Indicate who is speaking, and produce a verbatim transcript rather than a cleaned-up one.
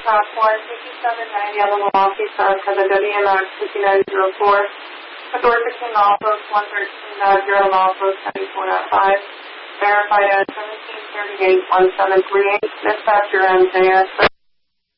Speaker 1: Top one, fifty-seven ninety on the Milwaukee Sun, has a W M X fifty-nine oh four. With door sixteen milepost, one thirteen point zero milepost, seventy-four point five. Verified at seventeen thirty-eight, one seven three eight. Dispatcher M J S.